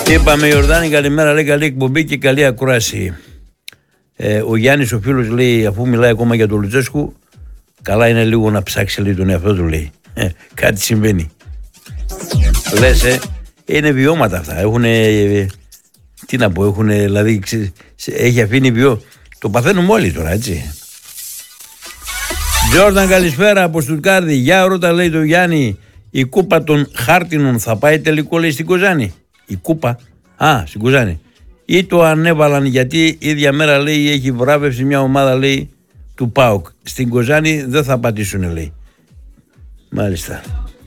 Είπαμε Ιορδάνη, καλημέρα, λέει, καλή εκπομπή και καλή ακρόαση. Ο Γιάννης ο φίλος λέει, αφού μιλάει ακόμα για τον Λουτσέσκου, καλά είναι λίγο να ψάξει λίγο τον εαυτό του, λέει. Κάτι συμβαίνει. Λες, είναι βιώματα αυτά. Τι να πω, δηλαδή, έχει αφήνει το παθαίνουμε όλοι τώρα, έτσι. Τζόρνταν, καλησπέρα από Στουτγκάρδη. Για ρώτα, λέει το Γιάννη, η κούπα των χάρτινων θα πάει τελικό, λέει, στην Κοζάνη. Η κούπα, στην Κοζάνη. Ή το ανέβαλαν γιατί ίδια μέρα, λέει, έχει βράβευση μια ομάδα, λέει, του ΠΑΟΚ. Στην Κοζάνη δεν θα πατήσουν, λέει. Μάλιστα.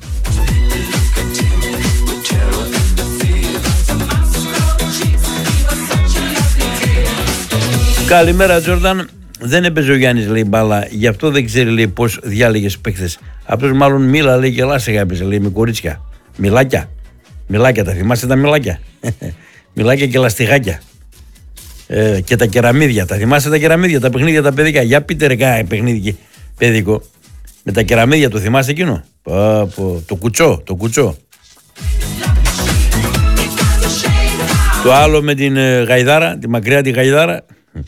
Καλημέρα, Τζόρνταν. Δεν έπαιζε ο Γιάννης, λέει, μπάλα. Γι' αυτό δεν ξέρει, λέει, πώς διάλεγες παίκτες. Αυτός μάλλον μίλα, λέει, και λάσεγα έπαιζε, λέει, με κορίτσια. Μιλάκια. Μιλάκια, τα θυμάστε τα μιλάκια. Μιλάκια και λαστιχάκια. Και τα κεραμίδια. Τα θυμάστε τα κεραμίδια, τα παιχνίδια τα παιδικά. Για πείτε ρε κάνα παιχνίδι παιδικό. Με τα κεραμίδια, το θυμάστε εκείνο. Το κουτσό. Το άλλο με την γαϊδάρα, τη μακριά τη γαϊδάρα.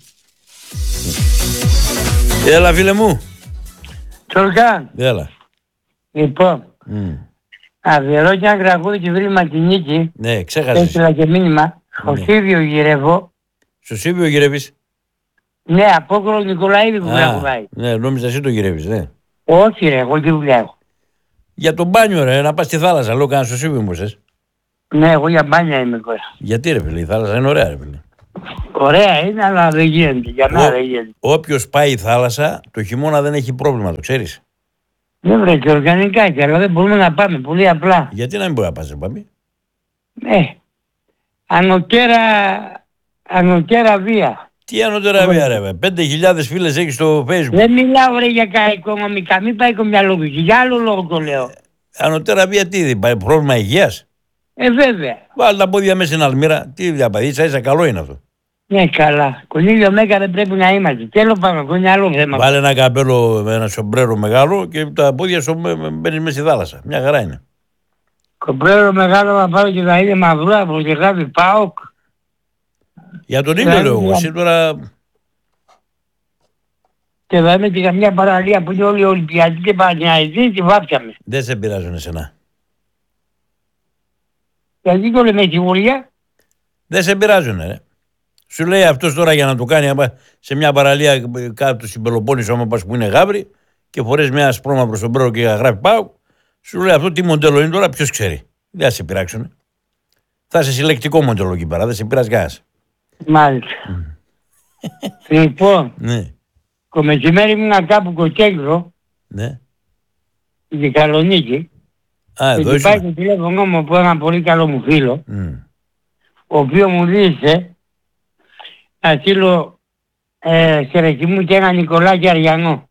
Έλα, φίλε μου. Τσορκάν. Έλα. Λοιπόν, αφιερώ και ένα τραγούδι και βρήμα τη νίκη. Ναι, ξέχασες. Έστειλα και μήνυμα. Στο Σίβιο γυρεύω. Στο Σίβιο γυρεύεις. Ναι, Απόκολο Νικολαίδη που τραγουδάει. Ναι, νόμιζα εσύ το γυρεύεις, ναι. Όχι ρε, εγώ τι δουλειά έχω. Για τον μπάνιο, ρε, να πας στη θάλασσα, λέω κανένα στο Σίβιο μου θες. Ναι, εγώ για μπάνια είμαι τώρα. Γιατί ρε φίλε, η θάλασσα είναι ωραία, ρε φίλε. Ωραία είναι, αλλά δεν γίνεται. Για μένα δεν γίνεται. Όποιος πάει η θάλασσα, το χειμώνα δεν έχει πρόβλημα, το ξέρεις. Δεν βρε και οργανικά και αλλά δεν μπορούμε να πάμε, πολύ απλά. Γιατί να μην μπορεί να πας, ρε Παμπή. Ναι. Ανωτέρα βία. Τι ανώτερα βία, ρε, 5.000 φίλες έχεις στο Facebook. Δεν μιλάω ρε για οικονομικά, μην πάει το μυαλό του. Για άλλο λόγο το λέω. Ανωτέρα βία τι, πρόβλημα υγείας. Βέβαια. Βάλε τα πόδια μέσα στην αλμύρα, τι διαπαδεί, ίσα καλό είναι αυτό. Ναι, καλά. Κονίλιο Μέγα δεν πρέπει να είμαστε. Τέλο πάνω, είναι άλλο θέμα. Βάλε ένα καπέλο με ένα σομπρέρο μεγάλο και τα πόδια σου μπαίνεις μέσα στη θάλασσα. Μια χαρά είναι. Κομπρέρο μεγάλο να πάρω και να είναι μαυρό από και γράφει ΠΑΟΚ. Για τον ίδιο λέω εγώ, εσύ τώρα... Και θα είμαι και καμιά παραλία που είναι όλοι οι Ολυμπιακοί και Παναγιώτες και βάψαμε. Δεν σε πειράζουν εσένα. Γιατί το λέμε σιγουριά. Δεν σε πειράζουν, ρε. Σου λέει αυτός τώρα για να του κάνει σε μια παραλία κάτω στην Πελοπόννησο, άμα πας που είναι γάβρι και φορές μια ασπρόμαυρο σομπρέρο και γράφει ΠΑΟΚ, σου λέει αυτό τι μοντέλο είναι τώρα, ποιος ξέρει. Δεν θα σε πειράξουν. Θα είσαι συλλεκτικό μοντέλο εκεί πέρα, δεν σε πειράζει κανένας. Μάλιστα. Λοιπόν, ναι. το μεσημέρι ήμουν κάπου κοτσέγκρο. Ναι. Στη Θεσσαλονίκη. Εδώ και πάει το τηλέφωνο μου από έναν πολύ καλό μου φίλο, ο οποίος μου δίησε να στείλω σε ρεκί μου και ένα Νικολάκη Αριανό.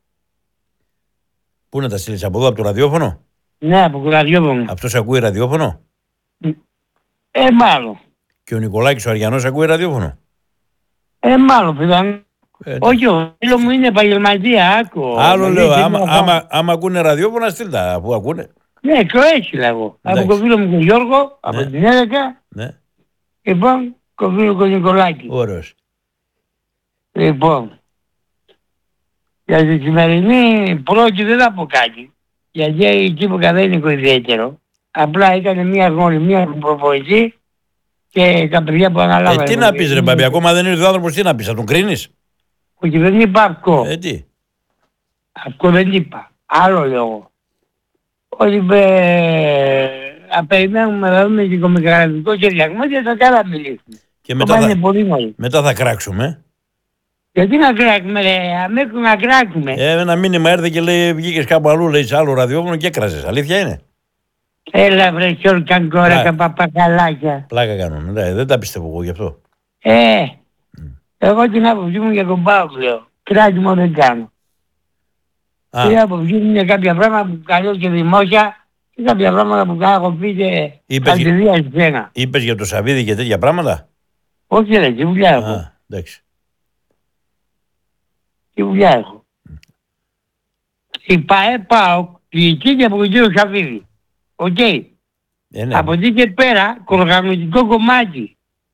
Πού να τα στείλεις, από εδώ, από το ραδιόφωνο? Ναι, από το ραδιόφωνο. Αυτός ακούει ραδιόφωνο? Μάλλον. Και ο Νικολάκης ο Αριανός ακούει ραδιόφωνο? Μάλλον, παιδά. Όχι, ο φίλος μου είναι επαγγελματία, άκου. Άλλο λέω, άμα ακούνε ραδιόφωνα, στείλτα, αφού ακούνε. Ναι, το έχει λέγω. Από τον φίλο μου τον Γιώργο, από την Έδεκα. Ναι. Λοιπόν, τον φίλο τον Νικολάκη. Ωραίος. Λοιπόν, για τη σημερινή πρώτη δεν θα πω κάτι. Γιατί εκεί που δεν είναι το ιδιαίτερο. Απλά ήταν μια γνωριμία του προπονητή και τα παιδιά που αναλάβανε. Τι να πεις ρε Παπή, ακόμα δεν ήρθε ο άνθρωπος, τι να πεις, θα τον κρίνεις? Όχι, δεν είπα αυτό. Τι? Αυτό δεν είπα. Άλλο λέω. Ότι περιμένουμε να δούμε και το μικραγραφικό και διαγμάτια θα καλά μιλήσουμε. Και μετά θα κράξουμε. Γιατί να κράξουμε ρε, αμέσως να κράξουμε. Ένα μήνυμα έρθε και λέει βγήκες κάπου αλλού, λέει σε άλλο ραδιόφωνο και έκραζες. Αλήθεια είναι? Έλα βρε σιόλκαν κόρακα παπακαλάκια. Πλάκα κάνουν, δεν τα πιστεύω εγώ γι' αυτό. Εγώ την άποψή μου για τον ΠΑΟΚ λέω. Κράτημα δεν κάνω. Την άποψή μου για κάποια πράγματα που καλώ και δημόσια και κάποια πράγματα που έχω πει και αντιδία σένα. Είπες για το Σαββίδι και τέτοια πράγματα? Όχι ρε, τι δουλειά έχω. Εντάξει. Τι δουλειά έχω. Η ΠΑΟΚ, η εκεί και από τον κύριο Σαββίδι. Οκ. Ναι. Από εκεί και πέρα, οργανωτικό κομμάτι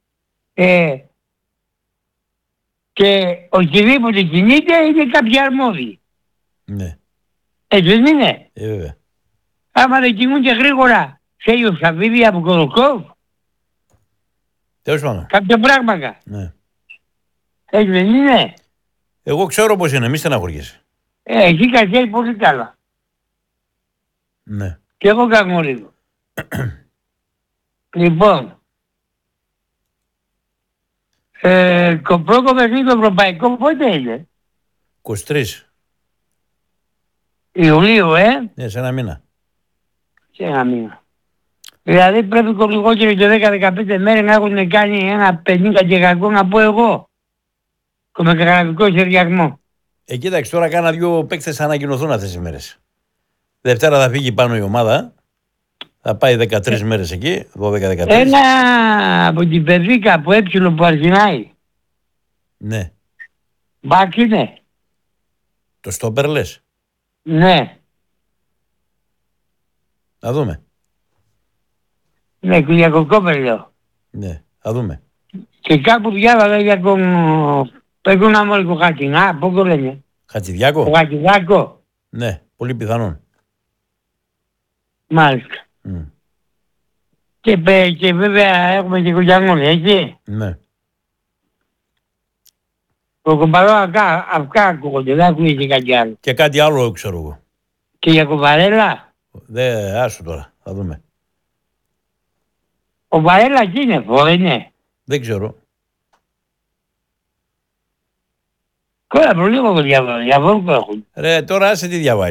και οτιδήποτε κινείται είναι κάποιοι αρμόδιοι. Ναι. Έτσι δεν είναι? Βέβαια. Άμα δεν κινούνται γρήγορα, θέλει ο Σαββίδη από Κοροκόβ, Τέλος πάντων. κάποια πράγματα. Ναι. Έτσι δεν είναι? Εγώ ξέρω πώς είναι, μη στεναχωριέσαι. Εκεί καθίσει πολύ καλά. Ναι. Και εγώ κακμωρίδω. Λοιπόν, το πρώτο παιχνίδι το ευρωπαϊκό πότε είναι? 23. Ιουλίου, Ναι, σε ένα μήνα. σε ένα μήνα. Δηλαδή πρέπει το λιγότερο και 10-15 μέρες να έχουν κάνει ένα 50 και κακό, να πω εγώ. Το μεταγραφικό σχεδιασμό. Κοίταξε, τώρα κάνα δύο παίκτες θα ανακοινωθούν αυτές τις μέρες. Δευτέρα θα φύγει πάνω η ομάδα. Θα πάει 13 μέρες εκεί, 12-13. Ένα από την Περδίκα που έψιλο που αρχινάει. Ναι. Μπακ είναι. Το στόπερ λες. Ναι. Να δούμε. Ναι, Κυριακοκόπερ λέω. Ναι, θα δούμε. Και κάπου διάβαζα για τον... Πρέπει να μόλι το Χατινά, πώς το λένε. Το Χατζηδιάκο. Χατιδάκο. Ναι, πολύ πιθανόν. Μάλιστα. Μμ. Και βέβαια έχουμε και Κοντιανόλη, έτσι. Ναι. Το κομπαρό αυτά ακούγονται, δεν ακούγεται κάτι άλλο. Και κάτι άλλο ξέρω εγώ. Και για Κοβαρέλα. Άσου τώρα, θα δούμε. Ο Βαρέλα τι είναι, φορ είναι. Δεν ξέρω. Κόλλα προλίγο το διαβάζω, για που έχουν. Ρε, τώρα άσε τι διαβάζει.